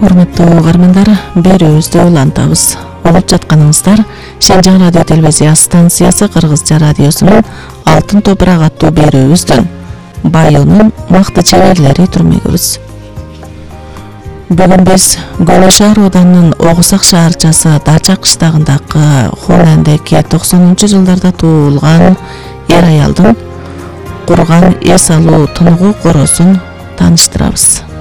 Урматтуу угармандар, берүүбүздү улантабыз. Угуп жатканыңыздар Шенжаң радио телевизия станциясы Кыргызча радиосунун Алтын топурак аттуу берүүбүздөн Байонун макты чеберлери турмегүбүз. Бүгүн биз Көлө шаар ауданынын Огусак шаарчасы Дача кыштагындагы Хунандеки 90-жылдарда туулган эр аялдын курган эс алуу тыныгуу коросун тааныштырабыз.